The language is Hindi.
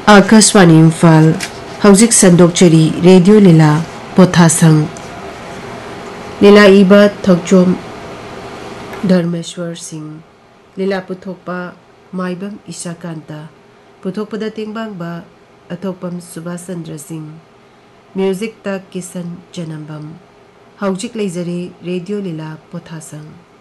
आकाशवाणी इम्फाल हौजिक संदोकचरी रेडियो लीला पोथासंग लीला इबा थोकचोम धर्मेश्वर सिंह लीला पुथोकपा माइबम ईशाकांता पुथोकपदा तेंगबांगबा अथोकपम सुभाष चंद्र सिंह म्यूजिक ता किसन जनम्बम हौजिक लेजरे रेडियो लीला पोथासंग।